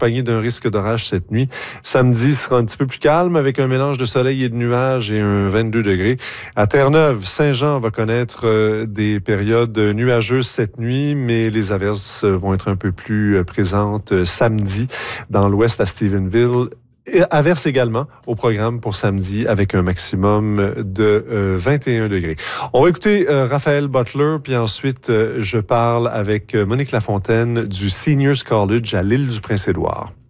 accompagné d'un risque d'orage cette nuit. Samedi sera un petit peu plus calme avec un mélange de soleil et de nuages et un 22 degrés. À Terre-Neuve, Saint-Jean va connaître des périodes nuageuses cette nuit, mais les averses vont être un peu plus présentes samedi dans l'ouest à Stephenville. Et averse également au programme pour samedi avec un maximum de 21 degrés. On va écouter Raphaël Butler, puis ensuite je parle avec Monique Lafontaine du Seniors College à l'île du Prince-Édouard.